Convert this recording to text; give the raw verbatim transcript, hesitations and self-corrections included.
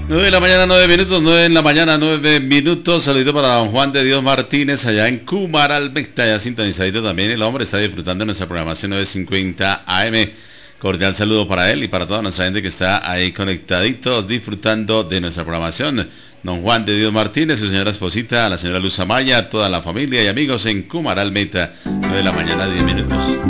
nueve de la mañana, nueve minutos, nueve de la mañana, nueve minutos. Saludito para don Juan de Dios Martínez allá en Cumaralmecta, ya sintonizadito también. El hombre está disfrutando de nuestra programación nueve cincuenta A M. Cordial saludo para él y para toda nuestra gente que está ahí conectaditos, disfrutando de nuestra programación. Don Juan de Dios Martínez, su señora esposita, la señora Luz Amaya, toda la familia y amigos en Cumaralmecta, nueve de la mañana, diez minutos.